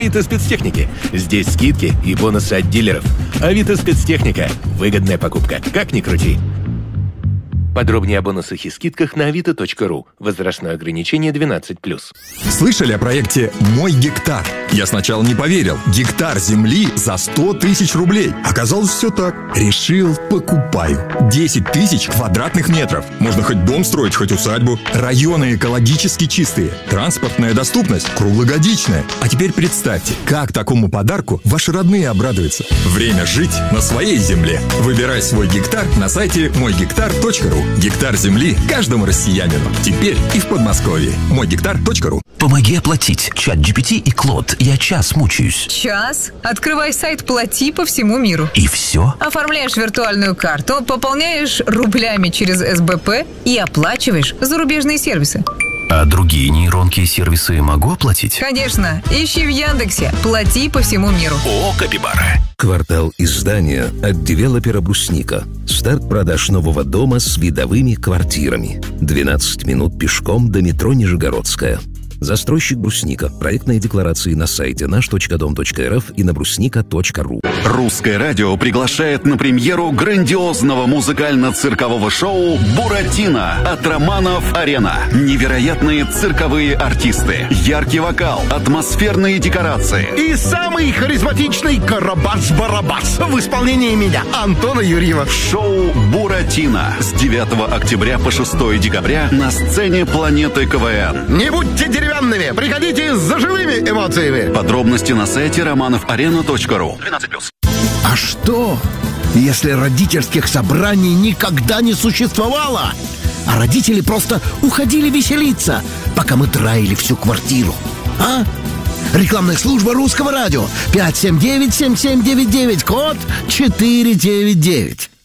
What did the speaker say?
Авито спецтехники. Здесь скидки и бонусы от дилеров. Авито спецтехника. Выгодная покупка. Как ни крути. Подробнее о бонусах и скидках на avito.ru. Возрастное ограничение 12+. Слышали о проекте «Мой гектар»? Я сначала не поверил. Гектар земли за 100 тысяч рублей. Оказалось, все так. Решил, покупаю. 10 тысяч квадратных метров. Можно хоть дом строить, хоть усадьбу. Районы экологически чистые. Транспортная доступность круглогодичная. А теперь представьте, как такому подарку ваши родные обрадуются. Время жить на своей земле. Выбирай свой гектар на сайте moygektar.ru. Гектар земли каждому россиянину. Теперь и в Подмосковье. moygektar.ru. Помоги оплатить. ChatGPT и Клод. Я час мучаюсь. Час? Открывай сайт «Плати» по всему миру. И все? Оформляешь виртуальную карту, пополняешь рублями через СБП и оплачиваешь зарубежные сервисы. А другие нейронки и сервисы могу оплатить? Конечно. Ищи в Яндексе «Плати» по всему миру. О, Капибара. Квартал издания от девелопера «Брусника». Старт продаж нового дома с видовыми квартирами. 12 минут пешком до метро Нижегородская. Застройщик «Брусника». Проектные декларации на сайте наш.дом.рф и на брусника.ру. Русское радио приглашает на премьеру грандиозного музыкально-циркового шоу «Буратино» от Романов-Арена. Невероятные цирковые артисты, яркий вокал, атмосферные декорации. И самый харизматичный Карабас-Барабас в исполнении меня, Антона Юрьева. Шоу «Буратино» с 9 октября по 6 декабря на сцене «Планеты КВН». Не будьте деревянными, приходите с живыми эмоциями. Подробности на сайте romanovарена.ру. 12+. А что, если родительских собраний никогда не существовало, а родители просто уходили веселиться, пока мы драили всю квартиру? А? Рекламная служба Русского радио. 579-7799, код 499.